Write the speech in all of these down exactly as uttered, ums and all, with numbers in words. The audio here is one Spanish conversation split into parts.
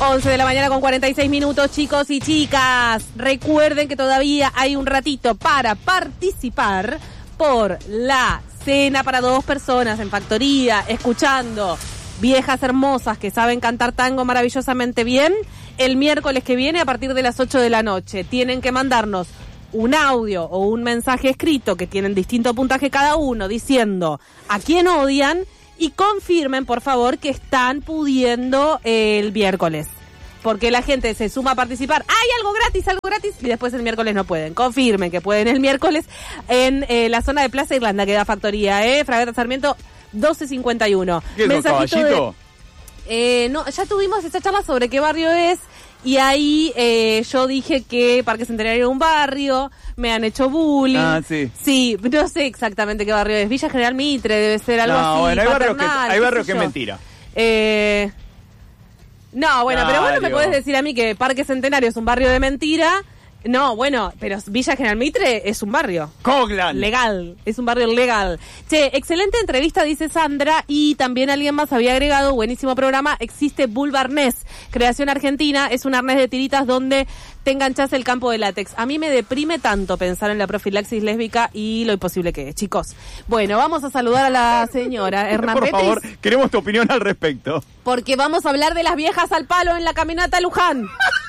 once de la mañana con cuarenta y seis minutos, chicos y chicas. Recuerden que todavía hay un ratito para participar por la cena para dos personas en Factoría, escuchando viejas hermosas que saben cantar tango maravillosamente bien. El miércoles que viene a partir de las ocho de la noche tienen que mandarnos un audio o un mensaje escrito que tienen distinto puntaje cada uno diciendo a quién odian y confirmen, por favor, que están pudiendo eh, el miércoles. Porque la gente se suma a participar. ¡Hay algo gratis, algo gratis! Y después el miércoles no pueden. Confirmen que pueden el miércoles en eh, la zona de Plaza Irlanda, que da Factoría, ¿eh? Fragata Sarmiento doce cincuenta y uno. ¿Qué es eso, Caballito? De, eh, no, ya tuvimos esa charla sobre qué barrio es. Y ahí eh, yo dije que Parque Centenario era un barrio, me han hecho bullying. Ah, sí. Sí, no sé exactamente qué barrio es. Villa General Mitre, debe ser algo no, así. Bueno, hay barrios que, Paternal, hay barrios qué que sé es yo. mentira. Eh, no, bueno, No, pero bueno, me digo. puedes decir a mí que Parque Centenario es un barrio de mentira. No, bueno, pero Villa General Mitre es un barrio. Coglan. Legal, es un barrio legal. Che, excelente entrevista, dice Sandra, y también alguien más había agregado, buenísimo programa, existe Bulb Arnés, creación argentina, es un arnés de tiritas donde te enganchás el campo de látex. A mí me deprime tanto pensar en la profilaxis lésbica y lo imposible que es, chicos. Bueno, vamos a saludar a la señora Hernán Por Petris, favor, queremos tu opinión al respecto. porque vamos a hablar de las viejas al palo en la caminata a Luján.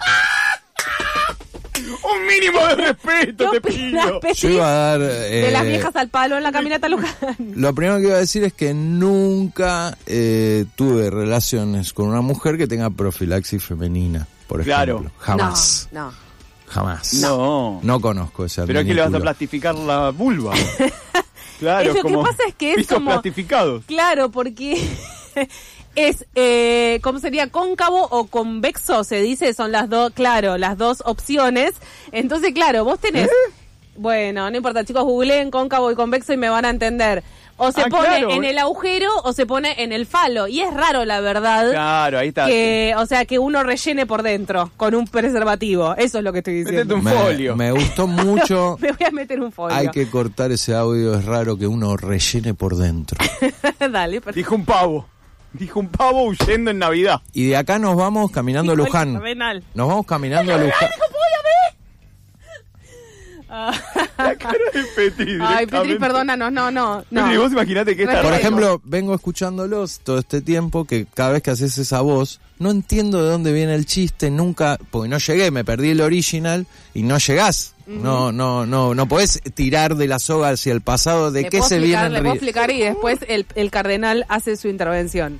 Un mínimo de respeto, ¿Qué te opinas, pido. Petris, Yo iba a dar... de eh, las viejas al palo en la caminata a Luján? Lo primero que iba a decir es que nunca eh, tuve relaciones con una mujer que tenga profilaxis femenina, por ejemplo. Claro. Jamás. No, no. Jamás. No. No conozco ese Pero es que le vas a adminículo. plastificar la vulva. Claro, Es lo que como pasa es que es pisos como- plastificados. Claro, porque es, eh, ¿cómo sería? Cóncavo o convexo, se dice, son las dos, claro, las dos opciones. Entonces, claro, vos tenés, bueno, no importa, chicos, googleen cóncavo y convexo y me van a entender. O se Ah, pone claro. en el agujero o se pone en el falo. Y es raro, la verdad, Claro, ahí está. que, o sea, que uno rellene por dentro con un preservativo. Eso es lo que estoy Métete diciendo. un Me, folio. me gustó mucho. Me voy a meter un folio. Hay que cortar ese audio. Es raro que uno rellene por dentro. Dale, perfecto. Dijo un pavo. Dijo un pavo huyendo en Navidad. Y de acá nos vamos caminando a Dijo el Luján. cardenal. Nos vamos caminando a Luján. La cara de Petri. Ay, Petri, directamente. perdónanos, no, no, no. Petri, vos imaginate que esta Por Respeto. ejemplo, vengo escuchándolos todo este tiempo, que cada vez que haces esa voz, no entiendo de dónde viene el chiste, nunca, porque no llegué, me perdí el original y no llegás. No, no, no, no podés tirar de la soga hacia el pasado. ¿De Le qué puedo se explicar, viene Le el puedo ri- explicar y después el, el cardenal hace su intervención.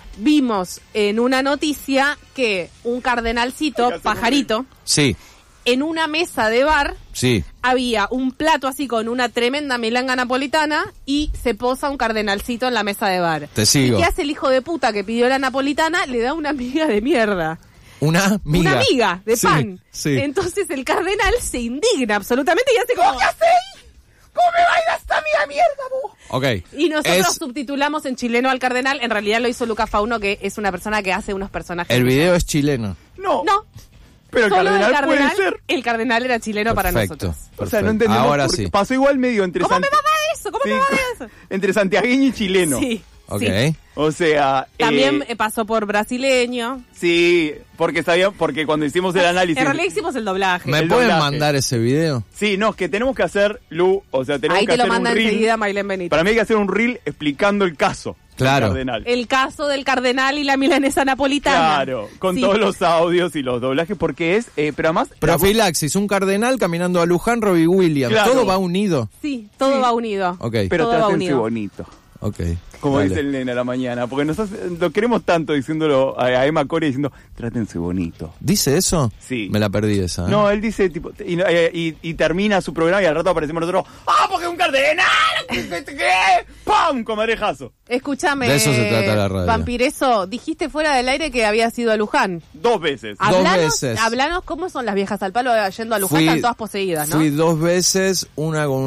Vimos en una noticia que un cardenalcito, pajarito, Sí, en una mesa de bar sí. había un plato así con una tremenda milanga napolitana y se posa un cardenalcito en la mesa de bar. Te sigo. ¿Y qué hace el hijo de puta que pidió la napolitana? Le da una miga de mierda. Una miga. Una miga de Sí, pan. sí. Entonces el cardenal se indigna absolutamente y hace como... ¿Qué hacéis? ¿Cómo me bailas esta miga de mierda, vos? Ok. Y nosotros Es- subtitulamos en chileno al cardenal. En realidad lo hizo Lucas Fauno, que es una persona que hace unos personajes. el video es chileno. No, No, pero el solo cardenal, el cardenal, puede ser. el cardenal era chileno para Perfecto. nosotros. O sea, perfecto. no entendemos Ahora por qué. sí. Pasó igual medio entre ¿Cómo Sant- me va a dar eso? ¿Cómo Sí, me va a dar eso? entre santiagueño y chileno. Sí, Ok. sí. O sea, También eh, eh, pasó por brasileño. sí, porque sabía, porque cuando hicimos el análisis. En realidad hicimos el doblaje. ¿Me el pueden doblaje. mandar ese video? Sí, no, es que tenemos que hacer, Lu, o sea, tenemos Ahí que te lo hacer un manda reel. enseguida Maylene Benítez. Para mí hay que hacer un reel explicando el caso Claro. del cardenal. El caso del cardenal y la milanesa napolitana. Claro, con Sí. todos los audios y los doblajes, porque es, eh, pero además... Profilaxis, un cardenal caminando a Luján, Robbie Williams. Claro. Todo va unido. Sí, todo Sí. va unido. Ok, Pero todo va trátense unido. bonito, ok. como Dale. dice el nene a la mañana, porque nos hace- lo queremos tanto diciéndolo a, a Emma Core diciendo, trátense bonito. ¿Dice eso? Sí. Me la perdí esa. ¿eh? No, él dice, tipo, y, eh, y- y termina su programa y al rato aparecemos nosotros, ¡ah, porque es un cardenal! ¿Qué? qué, qué? ¡Pam! Comadrejazo. Escúchame. De eso se trata la radio. Vampireso, dijiste fuera del aire que habías ido a Luján. Dos veces. Dos Hablanos, veces. hablanos cómo son las viejas al palo yendo a Luján, Fui- están todas poseídas, ¿no? Fui dos veces, una con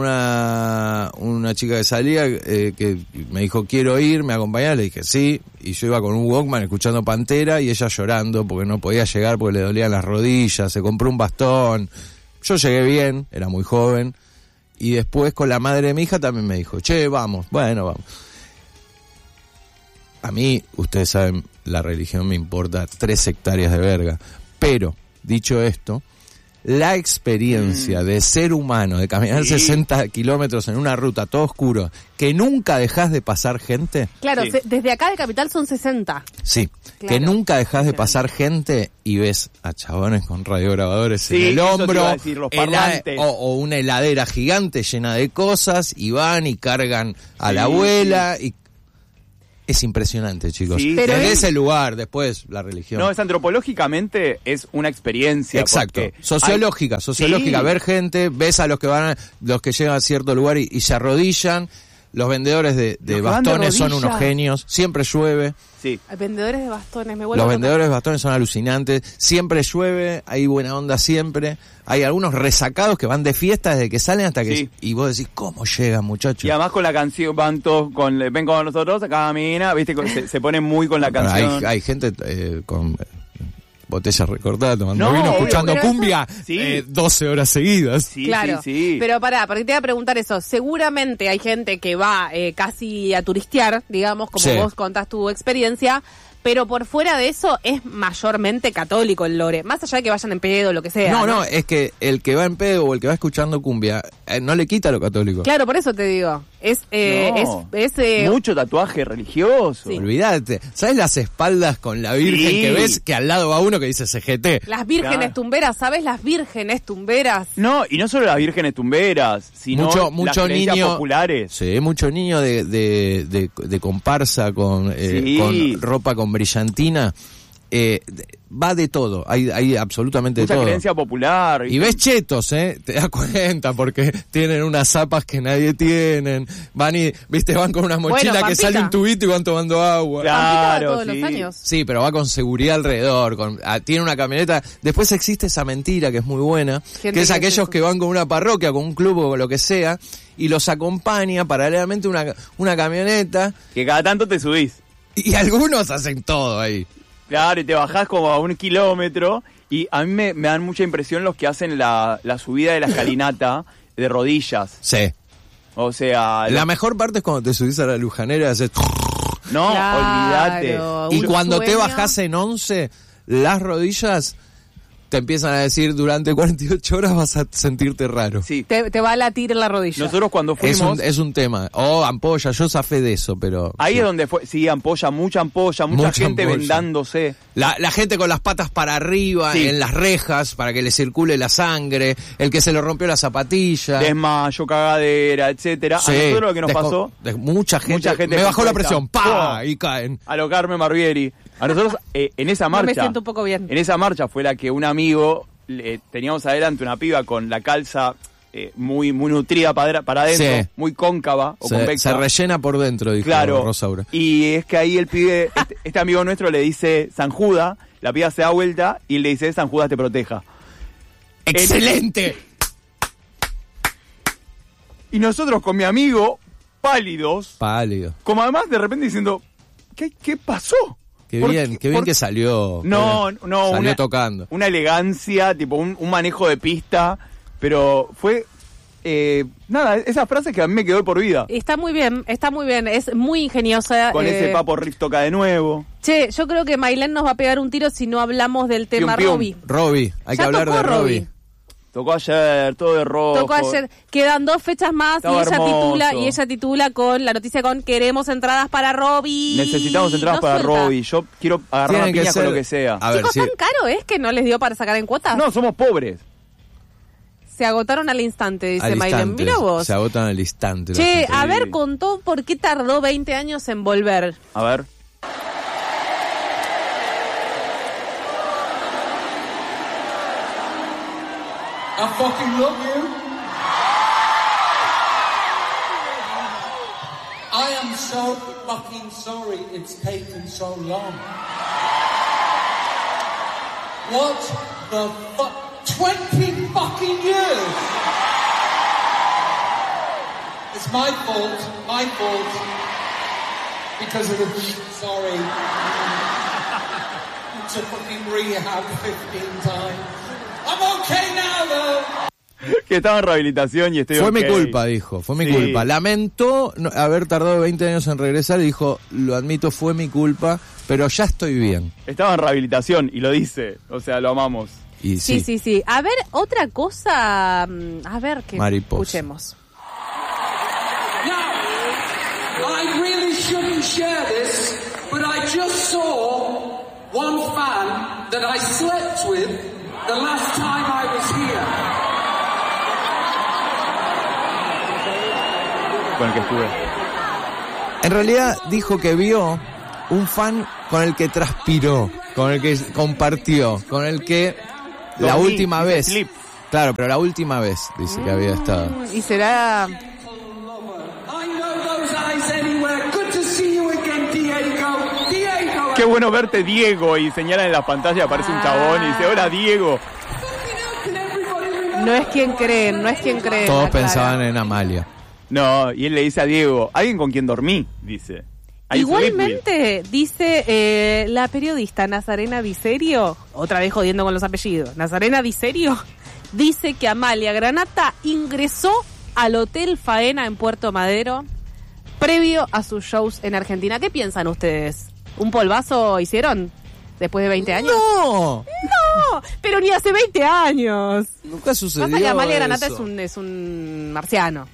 una una chica que salía, eh, que me dijo quiero ir, me acompañaba, le dije sí, y yo iba con un Walkman escuchando Pantera y ella llorando porque no podía llegar porque le dolían las rodillas, se compró un bastón. Yo llegué bien, era muy joven, y después con la madre de mi hija también me dijo, che, vamos, bueno, vamos. A mí, ustedes saben, la religión me importa tres hectáreas de verga. Pero, dicho esto, la experiencia mm. de ser humano, de caminar sí. sesenta kilómetros en una ruta todo oscuro, que nunca dejás de pasar gente. Claro, sí. se, desde acá de Capital son sesenta. Sí, claro. que nunca dejás de pasar gente y ves a chabones con radiograbadores sí, en el hombro, decir, los hela- o, o una heladera gigante llena de cosas, y van y cargan a sí, la abuela y... Es impresionante, chicos. Sí, pero Desde es... ese lugar, después la religión. No, es antropológicamente, es una experiencia. Exacto. Sociológica, hay... sociológica. Sí. Ver gente, ves a los que van, a, los que llegan a cierto lugar y, y se arrodillan. Los vendedores de, de Los bastones de son unos genios. Siempre llueve. Sí. Hay vendedores de bastones, me vuelvo Los loca. vendedores de bastones son alucinantes. Siempre llueve, hay buena onda siempre. Hay algunos resacados que van de fiesta desde que salen hasta que... Sí. Y vos decís, ¿cómo llegan, muchachos? Y además con la canción, van todos con, ven con nosotros, camina, viste, se, se ponen muy con la Pero canción. Hay, hay gente eh, con... botellas recortadas, tomando No, vino, obvio, escuchando pero cumbia eso- sí. eh, doce horas seguidas. Sí, Claro, sí, sí. pero pará, porque te voy a preguntar eso. Seguramente hay gente que va eh, casi a turistear, digamos, como Sí. vos contás tu experiencia, pero por fuera de eso es mayormente católico el lore. Más allá de que vayan en pedo o lo que sea. No, no, es que el que va en pedo o el que va escuchando cumbia eh, no le quita lo católico. Claro, por eso te digo. Es, eh, No. es, es eh, Mucho tatuaje religioso. Sí. Olvídate. ¿Sabes las espaldas con la Virgen Sí. que ves que al lado va uno que dice C G T? las vírgenes Claro. tumberas, ¿sabes? Las vírgenes tumberas. No, y no solo las vírgenes tumberas, sino mucho las mucho creencias niño populares. Sí, mucho niño de, de, de, de comparsa con, eh, Sí. con ropa con brillantina. Eh, de- va de todo, hay, hay absolutamente Mucha de todo. creencia popular. Y ves chetos, ¿eh? Te das cuenta, porque tienen unas zapas que nadie tienen. Van y, viste, van con una mochila Bueno, que Pampita. sale un tubito y van tomando agua. Claro. Pampita todos sí. los años. Sí, pero va con seguridad alrededor, con, ah, tiene una camioneta. Después existe esa mentira que es muy buena, Gente que es que aquellos hace que van con una parroquia, con un club o lo que sea, y los acompaña paralelamente una, una camioneta, Que cada tanto te subís. y algunos hacen todo ahí. Claro, y te bajás como a un kilómetro. Y a mí me, me dan mucha impresión los que hacen la, la subida de la escalinata de rodillas. Sí. O sea... La lo- mejor parte es cuando te subís a la lujanera y haces... no, olvídate. Claro, Y un cuando te sueño. bajás en once, las rodillas te empiezan a decir durante cuarenta y ocho horas vas a sentirte raro. Sí. Te, te va a latir en la rodilla. Nosotros cuando Es fuimos... un, es un tema. Oh, ampolla, yo zafé de eso, pero... Ahí sí. es donde fue... Sí, ampolla, mucha ampolla, mucha, Mucha gente ampolla. vendándose. La, la gente con las patas para arriba, Sí. en las rejas, para que le circule la sangre, el que se le rompió la zapatilla. Desmayo, cagadera, etcétera. Sí. A nosotros lo que nos Desco- pasó... de- mucha gente, Mucha gente me bajó la compuesta. presión, ¡pa! Oh. Y caen. A lo Carmen Barbieri. A nosotros, eh, en esa No marcha... me siento un poco bien. En esa marcha fue la que un amigo... le- teníamos adelante una piba con la calza eh, muy muy nutrida para, para adentro, Sí. muy cóncava o Se, convexa. se rellena por dentro, dijo Claro. Rosaura. Y es que ahí el pibe, este, este amigo nuestro le dice San Judas, la piba se da vuelta y le dice San Judas te proteja. ¡Excelente! Y nosotros con mi amigo, pálidos, Pálido. como además de repente diciendo, ¿qué, qué pasó? Qué ¿Por bien, qué bien por que salió. No, eh, no, Salió una, tocando. una elegancia, tipo un, un manejo de pista, pero fue, eh, nada, esa frase que a mí me quedó de por vida. Está muy bien, está muy bien, es muy ingeniosa. Con eh, ese papo riff toca de nuevo. Che, yo creo que Mailén nos va a pegar un tiro si no hablamos del tema pium. Robbie. Robbie, hay Ya que hablar tocó de Robbie. Robbie. Tocó ayer, todo de rojo. Tocó ayer, quedan dos fechas más Estaba y ella hermoso. titula y ella titula con la noticia con queremos entradas para Robbie. Necesitamos entradas No para suelta. Robbie. Yo quiero agarrar Tienen una que piña ser- con lo que sea. A ver, Chicos, sí. ¿tan caro es que no les dio para sacar en cuotas? No, somos pobres. Se agotaron al instante, dice Al Mailén. instante. Mira vos. Se agotan al instante. la Che, gente. a ver, contó por qué tardó veinte años en volver. A ver. I fucking love you. I am so fucking sorry it's taken so long. What the fuck? twenty fucking years! It's my fault, my fault. Because of the... Sorry. To fucking rehab fifteen times. I'm okay now, though. que estaba en rehabilitación y estoy Fue ok. mi culpa, dijo, fue mi Sí. culpa. Lamentó no- haber tardado veinte años en regresar y dijo, lo admito, fue mi culpa, pero ya estoy bien. Estaba en rehabilitación y lo dice, o sea, lo amamos. Y Sí, sí, sí, sí. A ver, otra cosa. mm, A ver, que Mariposa. escuchemos. Now, I really shouldn't share this, but I just saw one fan that I slept with the last time I was here. Con el que estuve. En realidad dijo que vio un fan con el que transpiró, con el que compartió, con el que la Dormí, última dice vez. sleep. Claro, pero la última vez dice que había estado. Y será. I know those eyes anywhere. Good to see you again, Diego. Diego. Qué bueno verte, Diego, y señala en la pantalla, aparece un chabón y dice, hola, Diego. Can everybody remember? No es quien creen, no es quien creen. Todos aclara. pensaban en Amalia. No, y él le dice a Diego, alguien con quien dormí, dice. I sleep with. Igualmente, dice eh, la periodista Nazarena Viserio, otra vez jodiendo con los apellidos, Nazarena Viserio, dice que Amalia Granata ingresó al Hotel Faena en Puerto Madero previo a sus shows en Argentina. ¿Qué piensan ustedes? ¿Un polvazo hicieron después de veinte años? ¡No! No, pero ni hace veinte años. Nunca sucedió Pasa que Amalia Granata eso. es un, es un marciano.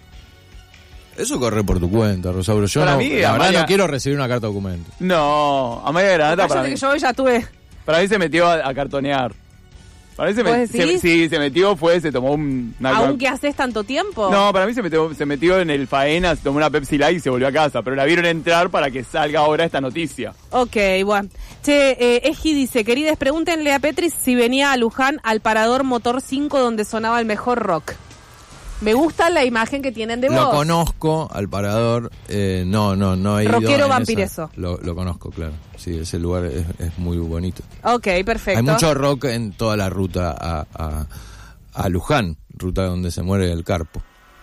Eso corre por tu cuenta, Rosauro. Yo Para no, mí, la verdad Amalia- no quiero recibir una carta documento. No, Amalia Granata para Cállate mí, que yo ya tuve. para mí se metió a, a cartonear. Para mí se, ¿Vos met- decís? se- sí, se metió, fue, se tomó un... una- Aunque haces tanto tiempo. No, para mí se metió, se metió en el Faena, se tomó una Pepsi Light y se volvió a casa, pero la vieron entrar para que salga ahora esta noticia. Ok, bueno. Che, eh, Eji dice, queridas, pregúntenle a Petris si venía a Luján al Parador Motor cinco donde sonaba el mejor rock. Me gusta la imagen que tienen de Lo vos. conozco al Parador. Eh, no, no, no he ido. Rockero en vampireso. esa- Lo, lo conozco, claro. Sí, ese lugar es, es muy bonito. Ok, perfecto. Hay mucho rock en toda la ruta a, a, a Luján, ruta donde se muere el carpo.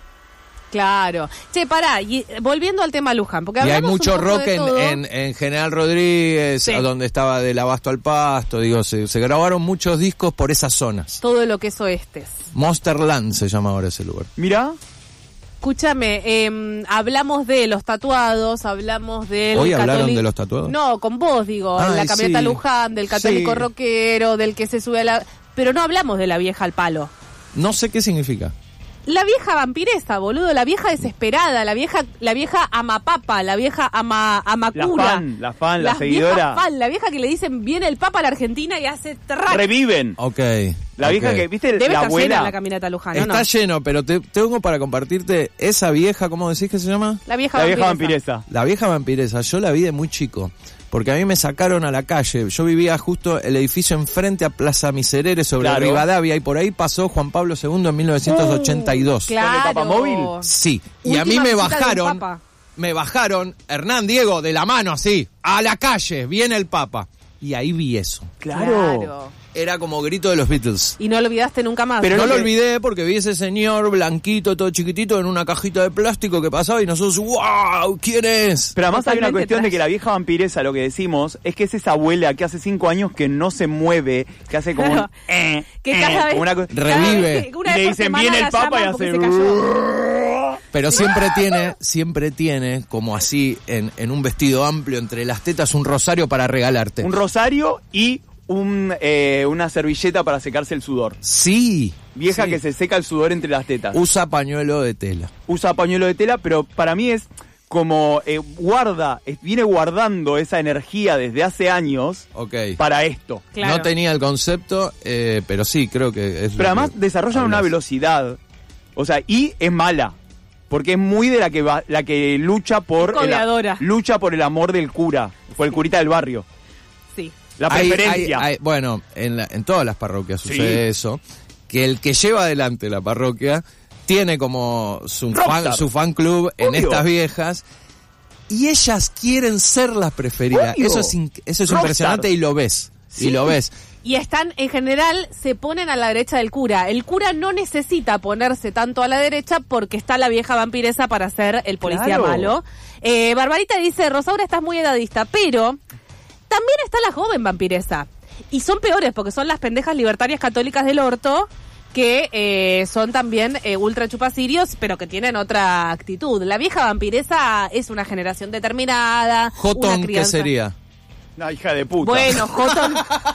Claro. Che, pará, y, eh, volviendo al tema Luján, porque Y hay hablamos mucho un poco rock de en, todo. en, en General Rodríguez, Sí. a donde estaba Del Abasto al Pasto. Digo, se, se grabaron muchos discos por esas zonas. Todo lo que es oestes. Monsterland se llama ahora ese lugar. Mirá, Escúchame, eh, hablamos de los tatuados, hablamos del ¿Hoy hablaron católico- de los tatuados? No, con vos, digo, en la Ay, camioneta sí. Luján, del católico Sí. rockero, del que se sube a la... Pero no hablamos de la vieja al palo. No sé qué significa. La vieja vampiresa, boludo, la vieja desesperada, la vieja la vieja amapapa, la vieja ama, amacura. La fan, la fan, la Las seguidora. viejas fan, la vieja que le dicen viene el papa a la Argentina y hace track. reviven. Ok. La vieja ok. que, ¿viste? Debe la estar llena abuela. la caminata Luján, ¿no? Está no? lleno, pero te tengo para compartirte esa vieja, ¿cómo decís que se llama? La vieja La vampiresa. vieja vampiresa. La vieja vampiresa. Yo la vi de muy chico, porque a mí me sacaron a la calle. Yo vivía justo el edificio enfrente a Plaza Miserere sobre Claro. Rivadavia, y por ahí pasó Juan Pablo segundo en mil novecientos ochenta y dos. Claro. ¿Con el papamóvil? Sí, y a mí Última me visita de un bajaron, papa. me bajaron, Hernán Diego, de la mano así, a la calle, viene el Papa. Y ahí vi eso. Claro. Era como grito de los Beatles. Y no lo olvidaste nunca más. Pero no lo lo que- olvidé porque vi ese señor blanquito, todo chiquitito, en una cajita de plástico que pasaba y nosotros, ¡wow! ¿Quién es? Pero además hay una Totalmente cuestión de trash. que la vieja vampiresa, lo que decimos, es que es esa abuela que hace cinco años que no se mueve, que hace como Claro. un... Eh, que eh, cada vez, como una co- cada Revive. vez que una Y vez le por dicen, semana viene el la papa y llaman hace... porque se cayó. Pero siempre tiene, siempre tiene, como así, en, en un vestido amplio entre las tetas, un rosario para regalarte. Un rosario y un, eh, una servilleta para secarse el sudor. Sí. Vieja sí. que se seca el sudor entre las tetas. Usa pañuelo de tela. Usa pañuelo de tela, pero para mí es como eh, guarda, es- viene guardando esa energía desde hace años Ok. para esto. Claro. No tenía el concepto, eh, pero sí, creo que es... lo Pero además que desarrollan una hablas. velocidad. O sea, y es mala. Porque es muy de la que va, la que lucha por Es codeadora. el, lucha por el amor del cura, por el curita del barrio. Sí. La Hay- preferencia. hay- hay- bueno, en, la- en todas las parroquias Sí. sucede eso, que el que lleva adelante la parroquia tiene como su fan, Rockstar. su fan club en Obvio. estas viejas y ellas quieren ser las preferidas. Obvio. Eso es, in- eso es Rockstar. impresionante y lo ves. Sí. Y lo ves. Y están, en general, se ponen a la derecha del cura. El cura no necesita ponerse tanto a la derecha porque está la vieja vampiresa para ser el policía Claro. malo. Eh, Barbarita dice, Rosaura, estás muy edadista, pero también está la joven vampiresa. Y son peores porque son las pendejas libertarias católicas del orto que eh, son también eh, ultra chupacirios, pero que tienen otra actitud. La vieja vampiresa es una generación determinada. Jotón, una ¿qué crianza... sería? Una hija de puta. Bueno, Houghton.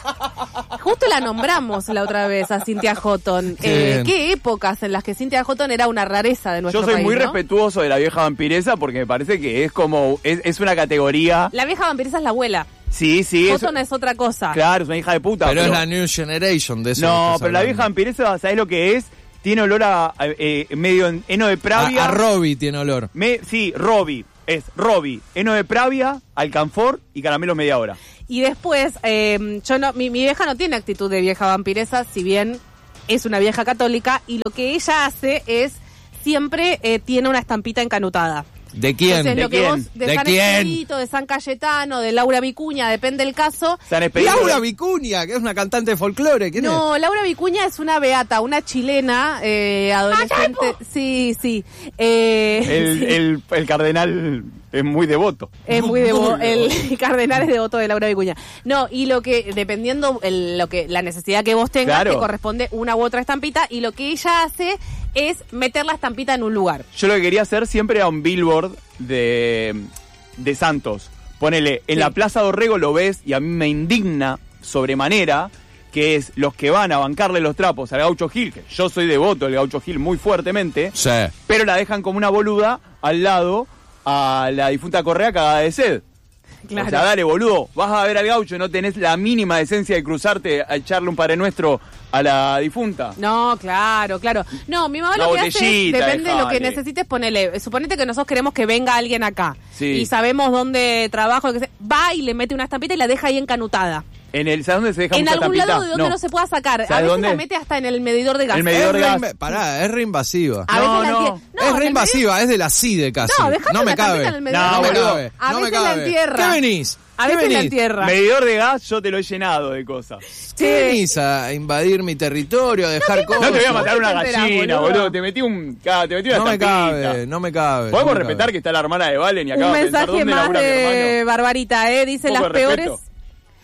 Justo la nombramos la otra vez a Cynthia Houghton. Qué Eh, ¿Qué épocas en las que Cynthia Houghton era una rareza de nuestro Yo soy país, muy ¿no? respetuoso de la vieja vampiresa porque me parece que es como, es, es una categoría. La vieja vampiresa es la abuela. Sí, sí. Es, Houghton es otra cosa. claro, es una hija de puta. Pero, es la New Generation de eso. No, que estás pero la hablando. vieja vampiresa, ¿sabés lo que es? Tiene olor a, eh, medio en- heno de pravia. A, a Robbie tiene olor. Me, sí, Robbie. Es Robbie, heno de pravia, alcanfor y caramelo media hora. Y después, eh, yo no, mi, mi vieja no tiene actitud de vieja vampiresa, si bien es una vieja católica, y lo que ella hace es, siempre eh, tiene una estampita encanutada. ¿De quién? Entonces, ¿De lo que quién? vos, de, ¿De San quién? Expedito, de San Cayetano, de Laura Vicuña, depende del caso. San Expedito. Laura Vicuña, que es una cantante de folclore. ¿Quién No, Laura Vicuña es una beata, una chilena, eh, adolescente. Sí, sí. Eh, El, sí. el, el cardenal es muy devoto. Es muy devoto, Muy el cardenal es devoto de Laura Vicuña. No, y lo que, dependiendo el, lo que la necesidad que vos tengas, Claro. te corresponde una u otra estampita, y lo que ella hace es meter la estampita en un lugar. Yo lo que quería hacer siempre era un billboard de, de Santos. Ponele, en Sí. la Plaza Dorrego lo ves y a mí me indigna sobremanera, que es los que van a bancarle los trapos al Gaucho Gil, que yo soy devoto del Gaucho Gil muy fuertemente, Sí. pero la dejan como una boluda al lado a la difunta Correa cagada de sed. Claro. O sea, dale, boludo, vas a ver al Gaucho, no tenés la mínima decencia de cruzarte a echarle un Padre Nuestro a la difunta. No, claro, claro. No, mi mamá Una lo que hace es, botellita, depende de lo que dejale. necesites, ponele. Suponete que nosotros queremos que venga alguien acá. Sí. Y sabemos dónde trabaja, lo que sea. Va y le mete una estampita y la deja ahí encanutada. En el, ¿sabes dónde se deja En mucha algún estampita? lado de donde no. se pueda sacar. A ¿Sabes veces dónde? la mete hasta en el medidor de gas. El medidor Es de re gas. inv- Pará, es re invasiva. A No, veces la no. entie- es en re el invasiva, es de la CIDE casi. No, dejate no me la cabe. estampita en el medidor de no me gas. cabe. A no me veces la cabe. entierra. ¿Qué venís? A ¿Qué veces la venís? entierra. Medidor de gas, yo te lo he llenado de cosas. ¿Qué venís a invadir mi territorio, a dejar cosas? No te voy a matar una ¿Qué te enterás, gallina, boludo? boludo. Te metí un. ca- Te metí una No me estampita. cabe, no me cabe. Podemos no me respetar cabe. que está la hermana de Valen y Un acaba de pensar mensaje dónde más labura mi de hermano. Barbarita, ¿eh? Dice Un las poco de peores. respeto.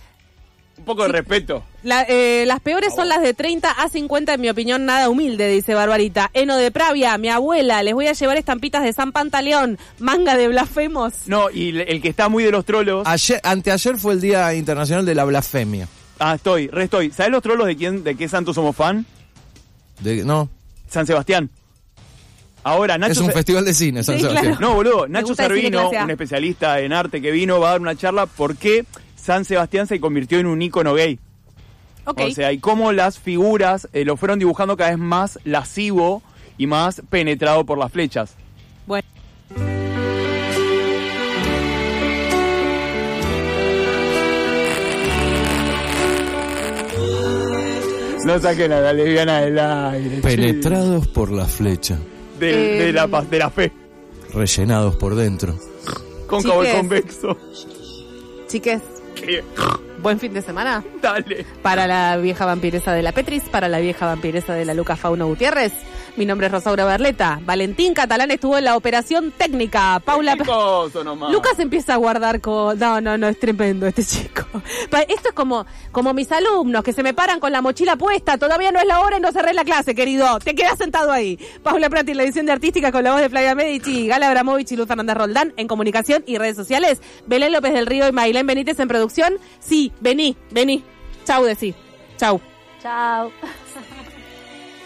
Un poco de respeto. La- eh, las peores son las de treinta a cincuenta, en mi opinión, nada humilde, dice Barbarita. Eno de Pravia, mi abuela, les voy a llevar estampitas de San Pantaleón, manga de blasfemos. No, y el el que está muy de los trolos. Ayer, anteayer fue el Día Internacional de la Blasfemia. Ah, estoy, re estoy. ¿Sabés los trolos de quién, de qué santo somos fan? De, no, San Sebastián. Ahora, Nacho. es un Se- festival de cine, San Sí, Sebastián. claro. No, boludo, Me Nacho gusta decir Servino, clase A. un especialista en arte que vino, va a dar una charla por qué San Sebastián se convirtió en un ícono gay. Ok. O sea, y cómo las figuras eh, lo fueron dibujando cada vez más lascivo y más penetrado por las flechas. Bueno. No saquen a la lesbiana del aire. Penetrados por la flecha, chico. De, de la, paz- de la fe. rellenados por dentro. Cóncavo y Chiques. convexo. Chiques, ¿Qué? buen fin de semana. Dale. Para la vieja vampiresa de la Petris, para la vieja vampiresa de la Luca Fauno Gutiérrez. Mi nombre es Rosaura Berleta. Valentín Catalán estuvo en la operación técnica. Paula... Qué coso nomás. Lucas empieza a guardar con... No, no, no, es tremendo este chico. Pa- Esto es como, como mis alumnos que se me paran con la mochila puesta. Todavía no es la hora y no cerré la clase, querido. Te quedas sentado ahí. Paula Prati en la edición de Artística con la voz de Flavia Medici, Gala Abramovich y Luz Fernández Roldán en comunicación y redes sociales. Belén López del Río y Mailén Benítez en producción. Sí, vení, vení. Chau, decí. Chau. Chao.